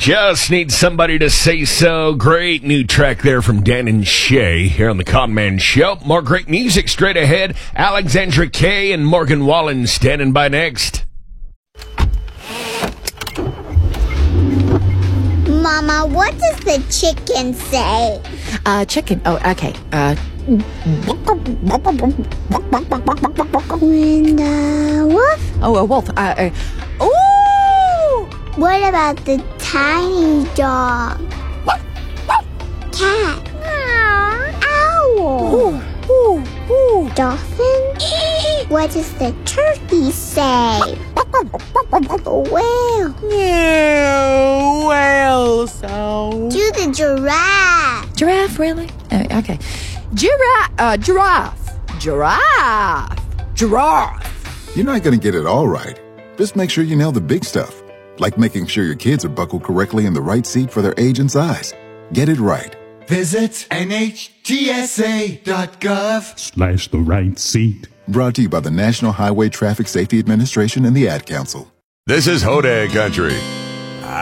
Just need somebody to say so. Great new track there from Dan and Shay here on the Con Man Show. More great music straight ahead. Alexandra Kay and Morgan Wallen standing by next. Mama, what does the chicken say? Chicken. Oh, okay. When the wolf? Oh, a wolf. Ooh! What about the tiny dog? Cat? Owl? Ooh. Dolphin? What does the turkey say? Whale? Yeah, whale sound. Do the giraffe? Giraffe, really? Okay. Giraffe. You're not going to get it all right. Just make sure you nail the big stuff, like making sure your kids are buckled correctly in the right seat for their age and size. Get it right. Visit NHTSA.gov/ the right seat. Brought to you by the National Highway Traffic Safety Administration and the Ad Council. This is Hodag Country.